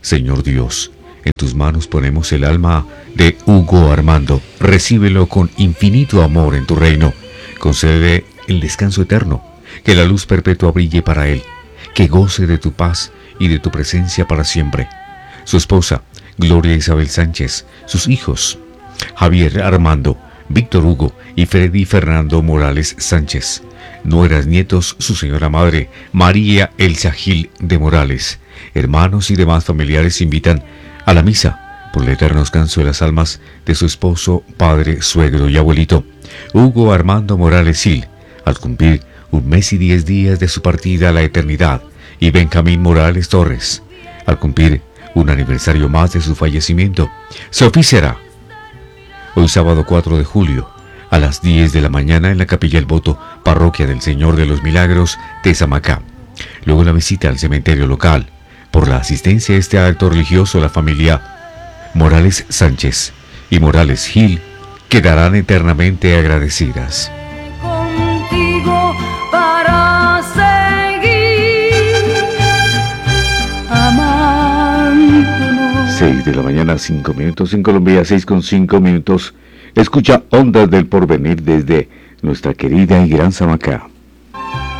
Señor Dios, en tus manos ponemos el alma de Hugo Armando. Recíbelo con infinito amor en tu reino. Concede el descanso eterno, que la luz perpetua brille para él, que goce de tu paz y de tu presencia para siempre. Su esposa, Gloria Isabel Sánchez, sus hijos, Javier Armando, Víctor Hugo y Freddy Fernando Morales Sánchez. Nueras, nietos, su señora madre, María Elsa Gil de Morales. Hermanos y demás familiares invitan a la misa por el eterno descanso de las almas de su esposo, padre, suegro y abuelito, Hugo Armando Morales Gil, al cumplir 1 mes y 10 días de su partida a la eternidad, y Benjamín Morales Torres, al cumplir un aniversario más de su fallecimiento. Se oficiará hoy sábado 4 de julio a las 10 de la mañana en la Capilla El Voto, Parroquia del Señor de los Milagros de Samacá. Luego la visita al cementerio local. Por la asistencia a este acto religioso, la familia Morales Sánchez y Morales Gil quedarán eternamente agradecidas. Contigo para seguir amándonos. 6 de la mañana, 5 minutos en Colombia, 6:05. Escucha Ondas del Porvenir desde nuestra querida y gran Samacá.